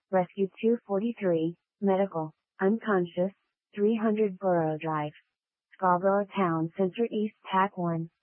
Rescue 243, medical, unconscious, 300 Borough Drive. Scarborough Town Center East TAC 1.